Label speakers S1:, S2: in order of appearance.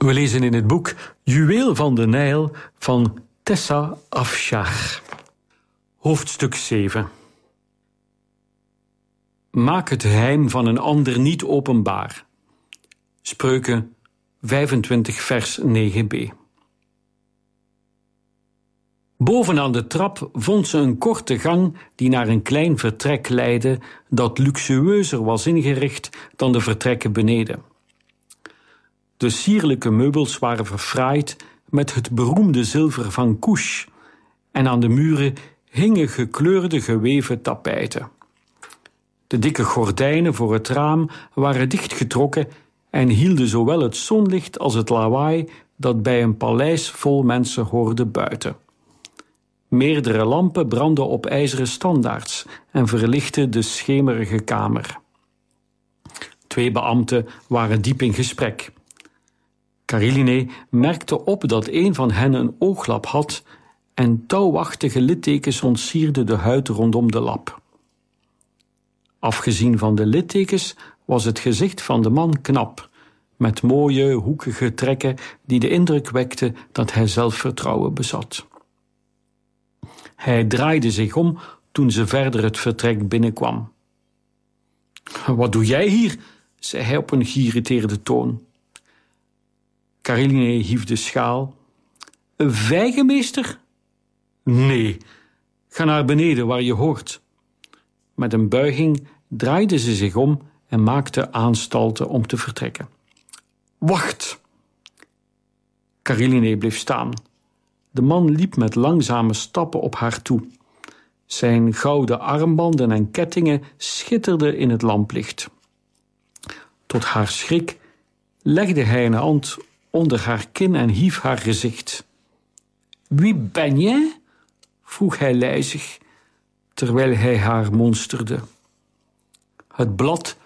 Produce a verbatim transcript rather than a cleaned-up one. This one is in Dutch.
S1: We lezen in het boek Juweel van de Nijl van Tessa Afshar. Hoofdstuk zeven. Maak het geheim van een ander niet openbaar. Spreuken vijfentwintig vers negen b. Bovenaan de trap vond ze een korte gang die naar een klein vertrek leidde dat luxueuzer was ingericht dan de vertrekken beneden. De sierlijke meubels waren verfraaid met het beroemde zilver van Couche en aan de muren hingen gekleurde geweven tapijten. De dikke gordijnen voor het raam waren dichtgetrokken en hielden zowel het zonlicht als het lawaai dat bij een paleis vol mensen hoorde buiten. Meerdere lampen brandden op ijzeren standaards en verlichtten de schemerige kamer. Twee beambten waren diep in gesprek. Kariline merkte op dat een van hen een ooglap had en touwachtige littekens ontsierden de huid rondom de lap. Afgezien van de littekens was het gezicht van de man knap, met mooie, hoekige trekken die de indruk wekten dat hij zelfvertrouwen bezat. Hij draaide zich om toen ze verder het vertrek binnenkwam. "Wat doe jij hier?" zei hij op een geïrriteerde toon. Kariline hief de schaal. "Een vijgenmeester?" "Nee, ga naar beneden waar je hoort." Met een buiging draaide ze zich om en maakte aanstalten om te vertrekken. "Wacht!" Kariline bleef staan. De man liep met langzame stappen op haar toe. Zijn gouden armbanden en kettingen schitterden in het lamplicht. Tot haar schrik legde hij een hand onder haar kin en hief haar gezicht. "Wie ben jij?" vroeg hij lijzig, terwijl hij haar monsterde. Het blad